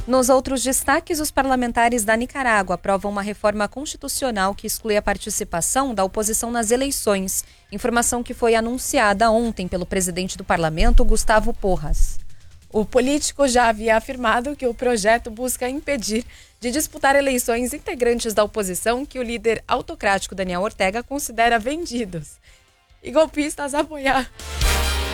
Nos outros destaques, os parlamentares da Nicarágua aprovam uma reforma constitucional que exclui a participação da oposição nas eleições. Informação que foi anunciada ontem pelo presidente do parlamento, Gustavo Porras. O político já havia afirmado que o projeto busca impedir de disputar eleições integrantes da oposição que o líder autocrático Daniel Ortega considera vendidos e golpistas apoiar.